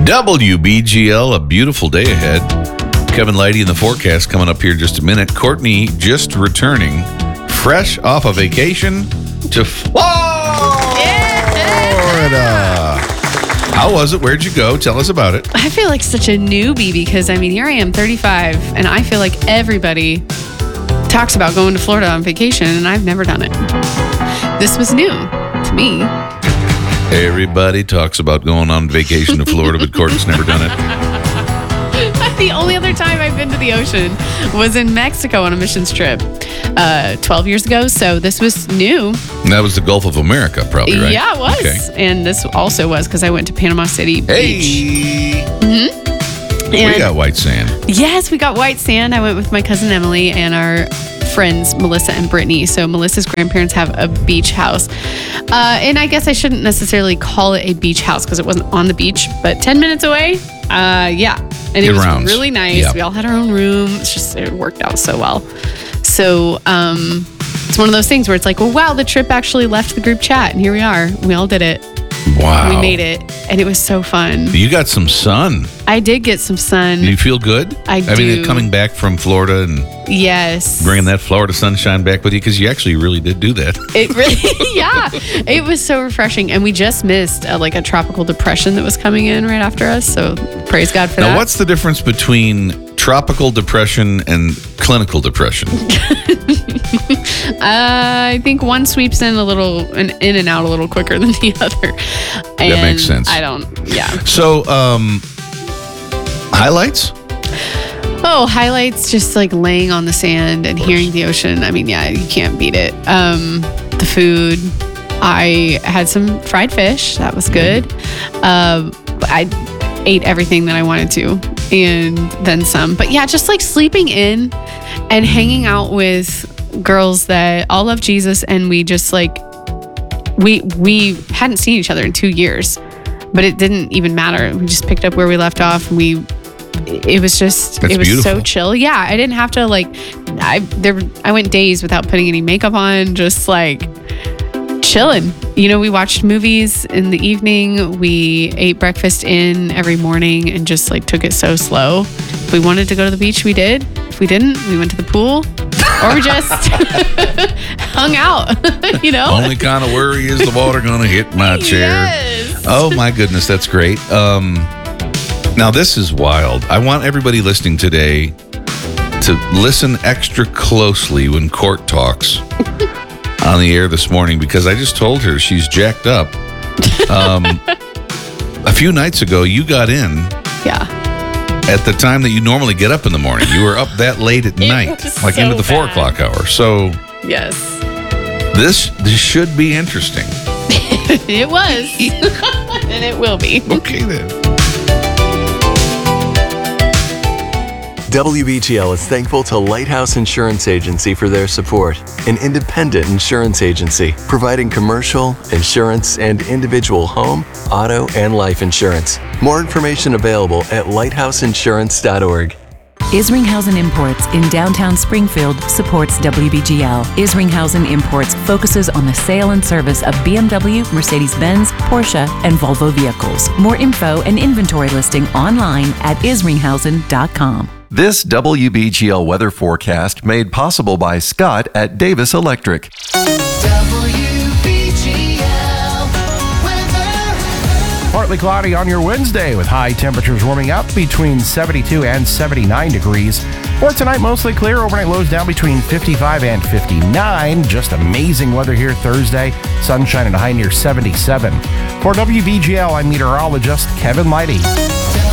WBGL, a beautiful day ahead. Kevin Lighty in the forecast coming up here in just a minute. Courtney just returning, fresh off a vacation to Florida. How was it? Where'd you go? Tell us about it. I feel like such a newbie because, here I am, 35, and I feel like everybody talks about going to Florida on vacation, and I've never done it. This was new to me. Everybody talks about going on vacation to Florida, but Courtney's never done it. The only other time I've been to the ocean was in Mexico on a missions trip 12 years ago. So this was new. And that was the Gulf of America, probably, right? Yeah, it was. Okay. And this also was because I went to Panama City Beach. Mm-hmm. We got white sand. Yes, we got white sand. I went with my cousin Emily and our friends Melissa and Brittany. So Melissa's grandparents have a beach house. And I guess I shouldn't necessarily call it a beach house because it wasn't on the beach, but 10 minutes away. Yeah. And it was really nice. Yep. We all had our own room. It worked out so well. So it's one of those things where it's like, well, wow, the trip actually left the group chat. And here we are. We all did it. Wow. We made it. And it was so fun. You got some sun. I did get some sun. Do you feel good? I do. mean, coming back from Florida and yes, bringing that Florida sunshine back with you, because you actually really did do that. It really, yeah. It was so refreshing. And we just missed a tropical depression that was coming in right after us. So praise God for that. Now, what's the difference between tropical depression and clinical depression? I think one sweeps in in and out a little quicker than the other. And that makes sense. Yeah. So, highlights? Oh, highlights, just laying on the sand and hearing the ocean. You can't beat it. The food, I had some fried fish. That was good. I ate everything that I wanted to and then some. But yeah, just sleeping in and hanging out with girls that all love Jesus, and we just we hadn't seen each other in 2 years, but it didn't even matter. We just picked up where we left off. It was beautiful. So chill. Yeah, I didn't have to I went days without putting any makeup on, just chilling. We watched movies in the evening. We ate breakfast in every morning and just took it so slow. If we wanted to go to the beach, we did. If we didn't, we went to the pool or we just hung out, Only kind of worry is the water going to hit my chair. Yes. Oh my goodness, that's great. Now this is wild. I want everybody listening today to listen extra closely when Court talks on the air this morning, because I just told her she's jacked up. A few nights ago, you got in. Yeah. At the time that you normally get up in the morning. You were up that late at night, into the 4 o'clock hour. So yes, this should be interesting. It was, and it will be. Okay then. WBGL is thankful to Lighthouse Insurance Agency for their support, an independent insurance agency providing commercial, insurance, and individual home, auto, and life insurance. More information available at lighthouseinsurance.org. Isringhausen Imports in downtown Springfield supports WBGL. Isringhausen Imports focuses on the sale and service of BMW, Mercedes-Benz, Porsche, and Volvo vehicles. More info and inventory listing online at isringhausen.com. This WBGL weather forecast made possible by Scott at Davis Electric. Partly cloudy on your Wednesday with high temperatures warming up between 72 and 79 degrees. For tonight, mostly clear. Overnight lows down between 55 and 59. Just amazing weather here Thursday. Sunshine and a high near 77. For WBGL, I'm meteorologist Kevin Lighty.